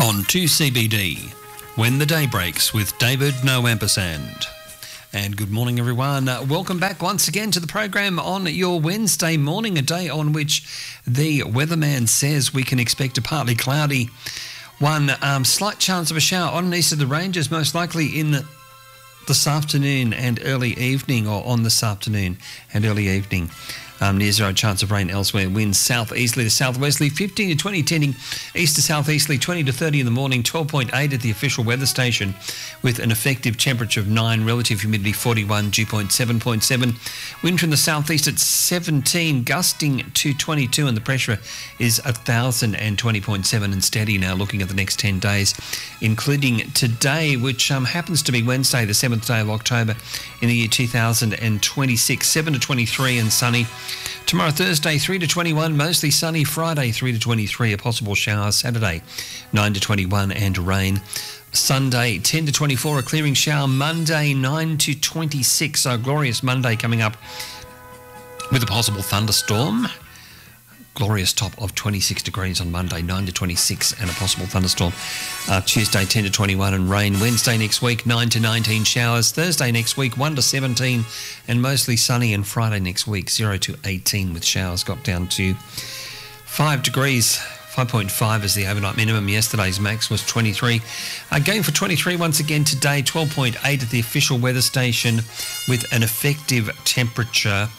on 2CBD, When the Day Breaks with David No Ampersand. And good morning, everyone. Welcome back once again to the program on your Wednesday morning, a day on which the weatherman says we can expect a partly cloudy one. Slight chance of a shower on and east of the ranges, most likely in this afternoon and early evening, or on this afternoon and early evening. Near zero chance of rain elsewhere. Winds southeasterly to southwesterly, 15 to 20, tending east to southeasterly, 20 to 30 in the morning, 12.8 at the official weather station, with an effective temperature of 9, relative humidity 41, dew point 7.7. Wind from the southeast at 17, gusting to 22, and the pressure is 1,020.7 and steady now, looking at the next 10 days, including today, which happens to be Wednesday, the 7th day of October in the year 2026, 7 to 23 and sunny. Tomorrow, Thursday, 3 to 21, mostly sunny. Friday, 3 to 23, a possible shower. Saturday, 9 to 21 and rain. Sunday, 10 to 24, a clearing shower. Monday, 9 to 26, a glorious Monday coming up with a possible thunderstorm. Glorious top of 26 degrees on Monday, 9 to 26 and a possible thunderstorm. Tuesday, 10 to 21 and rain. Wednesday next week, 9 to 19 showers. Thursday next week, 1 to 17 and mostly sunny. And Friday next week, 0 to 18 with showers. Got down to 5 degrees. 5.5 is the overnight minimum. Yesterday's max was 23. Going for 23 once again today, 12.8 at the official weather station, with an effective temperature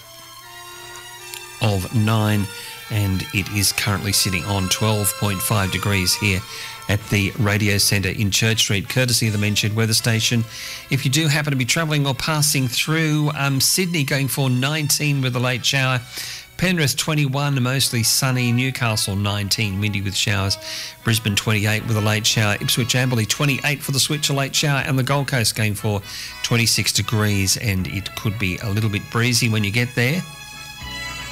of 9. And it is currently sitting on 12.5 degrees here at the radio centre in Church Street, courtesy of the mentioned weather station. If you do happen to be travelling or passing through, Sydney going for 19 with a late shower. Penrith 21, mostly sunny. Newcastle 19, windy with showers. Brisbane 28 with a late shower. Ipswich Amberley 28 for the switch, a late shower. And the Gold Coast going for 26 degrees, and it could be a little bit breezy when you get there.